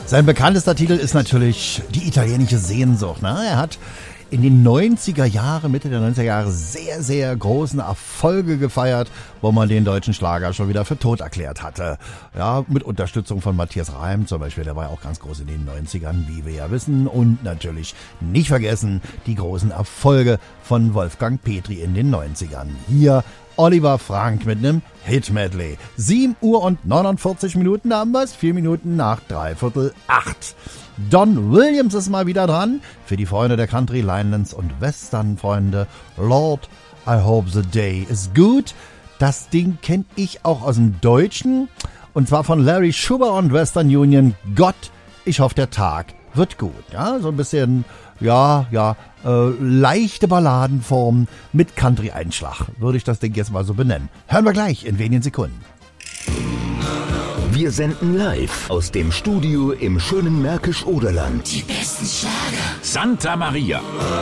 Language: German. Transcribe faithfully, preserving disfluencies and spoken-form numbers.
Sein bekanntester Titel ist natürlich Die italienische Sehnsucht. Ne? Er hat in den neunziger Jahren, Mitte der neunziger Jahre sehr, sehr großen Erfolge gefeiert, wo man den deutschen Schlager schon wieder für tot erklärt hatte. Ja, mit Unterstützung von Matthias Reim zum Beispiel, der war ja auch ganz groß in den neunzigern, wie wir ja wissen. Und natürlich nicht vergessen die großen Erfolge von Wolfgang Petri in den neunzigern. Hier Oliver Frank mit einem Hit-Medley. sieben Uhr und neunundvierzig Minuten haben wir es, vier Minuten nach dreiviertel acht. Don Williams ist mal wieder dran. Für die Freunde der Country, Linelands und Western-Freunde. Lord, I hope the day is good. Das Ding kenne ich auch aus dem Deutschen. Und zwar von Larry Schuber und Western Union. Gott, ich hoffe, der Tag wird gut. Ja, so ein bisschen, ja, ja, äh, leichte Balladenform mit Country-Einschlag. Würde ich das Ding jetzt mal so benennen. Hören wir gleich in wenigen Sekunden. Wir senden live aus dem Studio im schönen Märkisch-Oderland. Die besten Schlager. Santa Maria.